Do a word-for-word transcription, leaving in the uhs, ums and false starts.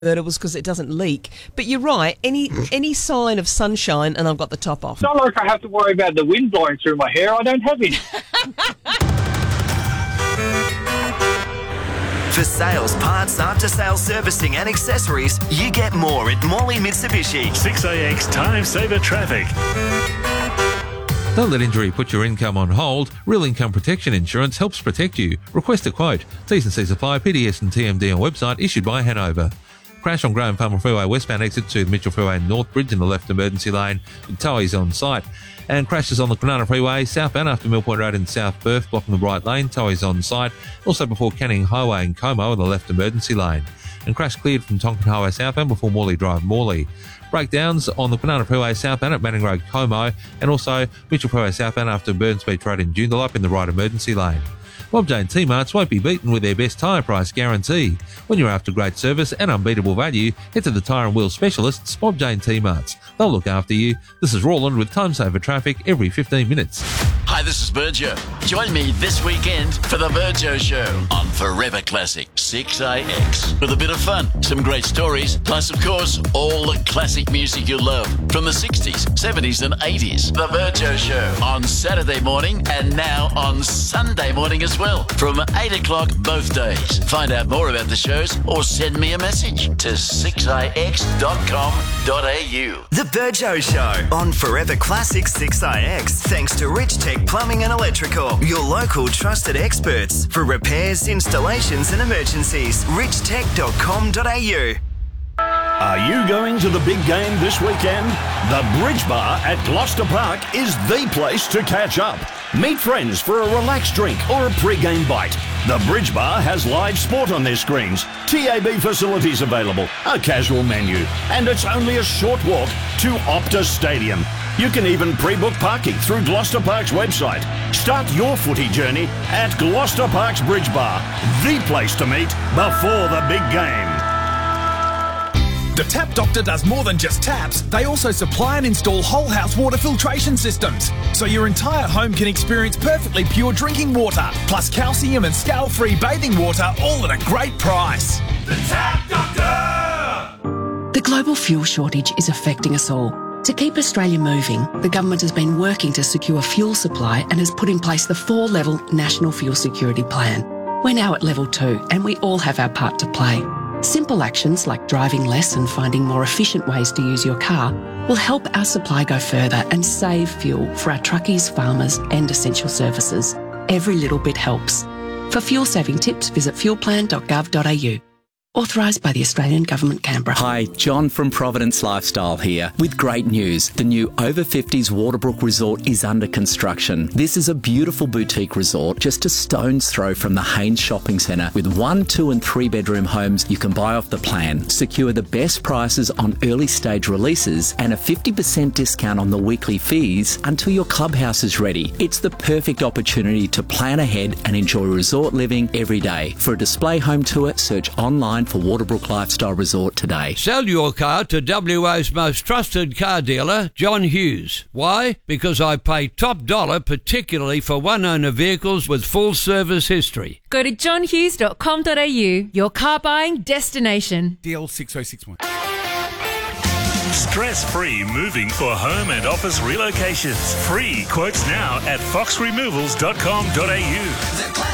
was because it doesn't leak. But you're right, any any sign of sunshine and I've got the top off. It's not like I have to worry about the wind blowing through my hair. I don't have any. For sales, parts, after-sales servicing and accessories, you get more at Morley Mitsubishi. six A X Time Saver Traffic. Don't let injury put your income on hold. Real Income Protection Insurance helps protect you. Request a quote. T's and C's apply. P D S and T M D on website issued by Hanover. Crash on Graham Palmer Freeway westbound exit to the Mitchell Freeway North Bridge in the left emergency lane. Towie's on site. And crashes on the Kwinana Freeway southbound after Mill Point Road in South Perth, blocking the right lane. Towie's on site. Also before Canning Highway in Como in the left emergency lane. And crash cleared from Tonkin Highway southbound before Morley Drive, Morley. Breakdowns on the Kwinana Freeway southbound at Manning Road, Como, and also Mitchell Freeway southbound after Burns Beach Road in Joondalup in the right emergency lane. Bob Jane T-Marts won't be beaten with their best tyre price guarantee. When you're after great service and unbeatable value, head to the tyre and wheel specialists, Bob Jane T-Marts. They'll look after you. This is Roland with Time Saver Traffic every fifteen minutes. Hi, this is Virgio. Join me this weekend for the Virgio Show on Forever Classic six A X. With a bit of fun, some great stories, plus, of course, all the classic music you love from the sixties, seventies and eighties. The Virgio Show on Saturday morning and now on Sunday morning as well from eight o'clock both days. Find out more about the shows or send me a message to six a x dot com dot a u. The Virgio Show on Forever Classic six A X. Thanks to Rich Tech Plumbing and Electrical, your local trusted experts for repairs, installations and emergencies. rich tech dot com dot a u. Are you going to the big game this weekend? The Bridge Bar at Gloucester Park is the place to catch up. Meet friends for a relaxed drink or a pre-game bite. The Bridge Bar has live sport on their screens, T A B facilities available, a casual menu, and it's only a short walk to Optus Stadium. You can even pre-book parking through Gloucester Park's website. Start your footy journey at Gloucester Park's Bridge Bar, the place to meet before the big game. The Tap Doctor does more than just taps. They also supply and install whole house water filtration systems, so your entire home can experience perfectly pure drinking water, plus calcium and scale-free bathing water, all at a great price. The Tap Doctor! The global fuel shortage is affecting us all. To keep Australia moving, the government has been working to secure fuel supply and has put in place the four-level National Fuel Security Plan. We're now at level two, and we all have our part to play. Simple actions like driving less and finding more efficient ways to use your car will help our supply go further and save fuel for our truckies, farmers and essential services. Every little bit helps. For fuel saving tips, visit fuel plan dot gov dot a u. Authorised by the Australian Government, Canberra. Hi, John from Providence Lifestyle here with great news. The new Over fifties Waterbrook Resort is under construction. This is a beautiful boutique resort just a stone's throw from the Haynes Shopping Centre with one, two and three bedroom homes you can buy off the plan. Secure the best prices on early stage releases and a fifty percent discount on the weekly fees until your clubhouse is ready. It's the perfect opportunity to plan ahead and enjoy resort living every day. For a display home tour, search online for Waterbrook Lifestyle Resort today. Sell your car to W A's most trusted car dealer, John Hughes. Why? Because I pay top dollar, particularly for one-owner vehicles with full service history. Go to john hughes dot com dot a u, your car buying destination. D L six oh six one. Stress-free moving for home and office relocations. Free quotes now at fox removals dot com dot a u.